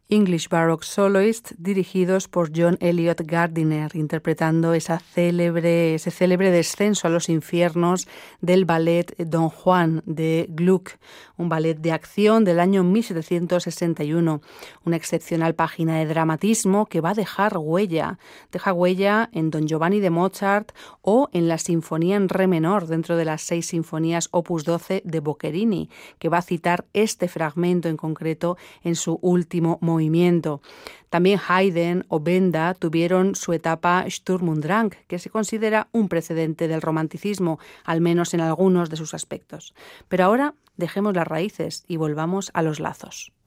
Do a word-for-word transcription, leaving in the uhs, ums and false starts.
English Baroque Soloists, dirigidos por John Eliot Gardiner, interpretando esa célebre, ese célebre descenso a los infiernos del ballet Don Juan de Gluck, un ballet de acción del año mil setecientos sesenta y uno, una excepcional página de dramatismo que va a dejar huella, deja huella en Don Giovanni de Mozart o en la Sinfonía en Re menor dentro de las seis sinfonías Opus doce de Boccherini, que va a citar este fragmento en concreto en su último movimiento. Movimiento. También Haydn o Benda tuvieron su etapa Sturm und Drang, que se considera un precedente del romanticismo, al menos en algunos de sus aspectos. Pero ahora dejemos las raíces y volvamos a los lazos.